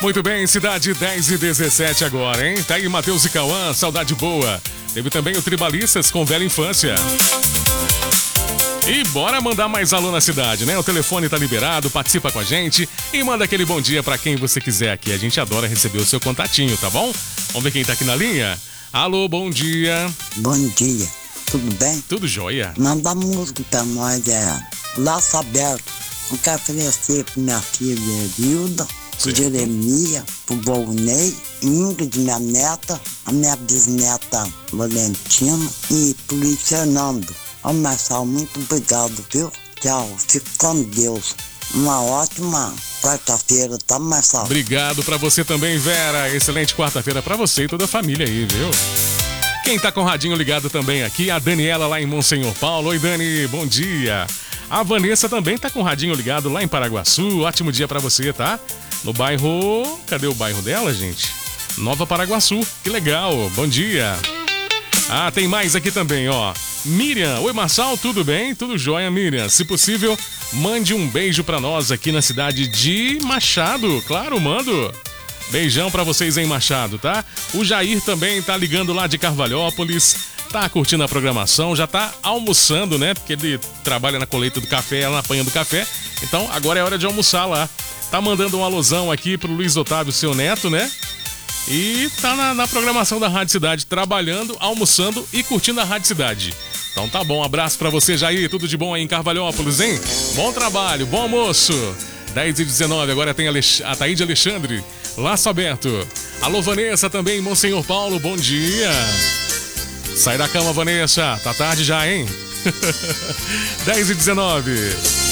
Muito bem, cidade 10 e 17 agora, hein? Tá aí Matheus e Cauã, saudade boa. Teve também o Tribalistas com Velha Infância. E bora mandar mais alô na cidade, né? O telefone tá liberado, participa com a gente e manda aquele bom dia pra quem você quiser aqui. A gente adora receber o seu contatinho, tá bom? Vamos ver quem tá aqui na linha? Alô, bom dia. Bom dia, tudo bem? Tudo jóia. Manda música pra nós, Laço Aberto. Eu quero oferecer pra minha filha Hilda, pro Jeremias, pro Volney, Ingrid, minha neta, a minha bisneta Valentina e pro Luiz Fernando. Ô Marcelo, muito obrigado, viu? Tchau, fique com Deus. Uma ótima quarta-feira, tá, Marcelo? Obrigado pra você também, Vera. Excelente quarta-feira pra você e toda a família aí, viu? Quem tá com o radinho ligado também aqui, a Daniela lá em Monsenhor Paulo. Oi, Dani, bom dia. A Vanessa também tá com o radinho ligado lá em Paraguaçu. Ótimo dia pra você, tá? No bairro... Cadê o bairro dela, gente? Nova Paraguaçu. Que legal. Bom dia. Ah, tem mais aqui também, ó. Miriam. Oi, Marçal, tudo bem? Tudo jóia, Miriam. Se possível, mande um beijo pra nós aqui na cidade de Machado. Claro, mando. Beijão pra vocês em Machado, tá? O Jair também tá ligando lá de Carvalhópolis. Tá curtindo a programação, já tá almoçando, né? Porque ele trabalha na colheita do café, ela na panha do café. Então, agora é hora de almoçar lá. Tá mandando um alusão aqui pro Luiz Otávio, seu neto, né? E tá na programação da Rádio Cidade, trabalhando, almoçando e curtindo a Rádio Cidade. Então tá bom, abraço pra você, Jair, tudo de bom aí em Carvalhópolis, hein? Bom trabalho, bom almoço. 10 e 19, agora tem a Taíde Alexandre, Laço Aberto. Alô, Vanessa, também, Monsenhor Paulo, bom dia. Sai da cama, Vanessa, tá tarde já, hein? 10 e 19.